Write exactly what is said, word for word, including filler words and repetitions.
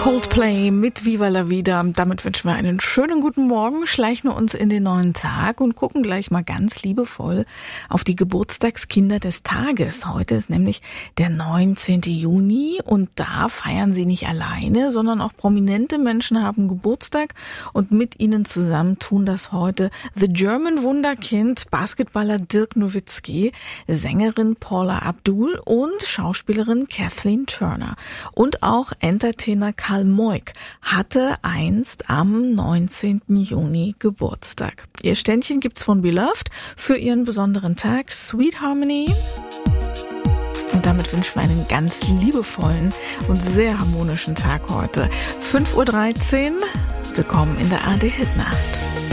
Coldplay mit Viva la Vida. Damit wünschen wir einen schönen guten Morgen, schleichen uns in den neuen Tag und gucken gleich mal ganz liebevoll auf die Geburtstagskinder des Tages. Heute ist nämlich der neunzehnten Juni und da feiern sie nicht alleine, sondern auch prominente Menschen haben Geburtstag und mit ihnen zusammen tun das heute The German Wunderkind, Basketballer Dirk Nowitzki, Sängerin Paula Abdul und Schauspielerin Kathleen Turner. Und auch Entertainer Karl Moik hatte einst am neunzehnten Juni Geburtstag. Ihr Ständchen gibt's von Beloved für ihren besonderen Tag, Sweet Harmony. Und damit wünschen wir einen ganz liebevollen und sehr harmonischen Tag heute. fünf Uhr dreizehn, willkommen in der A R D Hitnacht.